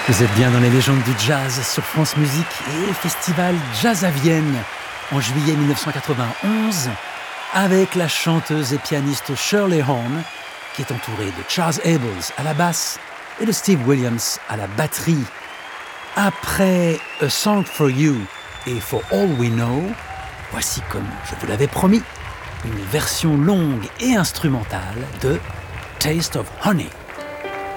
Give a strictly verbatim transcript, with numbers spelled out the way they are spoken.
Vous êtes bien dans les légendes du jazz sur France Musique et le festival Jazz à Vienne en juillet mille neuf cent quatre-vingt-onze avec la chanteuse et pianiste Shirley Horn qui est entourée de Charles Abels à la basse et de Steve Williams à la batterie. Après A Song for You et For All We Know, voici, comme je vous l'avais promis, une version longue et instrumentale de Taste of Honey.